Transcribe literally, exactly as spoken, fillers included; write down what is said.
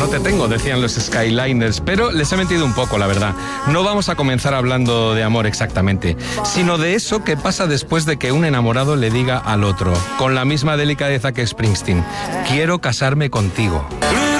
no te tengo, decían los Skyliners, pero les he mentido un poco, la verdad. No vamos a comenzar hablando de amor exactamente, sino de eso que pasa después de que un enamorado le diga al otro, con la misma delicadeza que Springsteen: quiero casarme contigo.